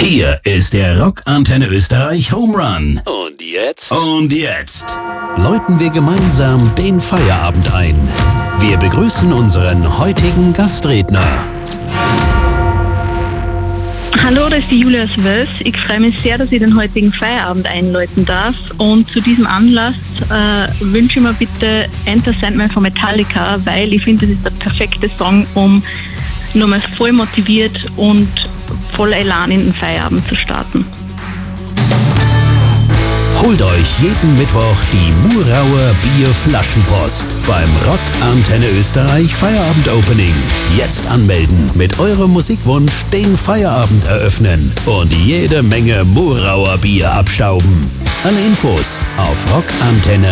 Hier ist der Rock Antenne Österreich Home Run. Und jetzt? Und jetzt läuten wir gemeinsam den Feierabend ein. Wir begrüßen unseren heutigen Gastredner. Hallo, das ist die Julia aus Wels. Ich freue mich sehr, dass ich den heutigen Feierabend einläuten darf. Und zu diesem Anlass wünsche ich mir bitte Enter Sandman von Metallica, weil ich finde, das ist der perfekte Song, um nochmal voll motiviert und voller Elan in den Feierabend zu starten. Holt euch jeden Mittwoch die Murauer Bierflaschenpost beim Rock Antenne Österreich Feierabend Opening. Jetzt anmelden, mit eurem Musikwunsch den Feierabend eröffnen und jede Menge Murauer Bier abstauben. Alle Infos auf rockantenne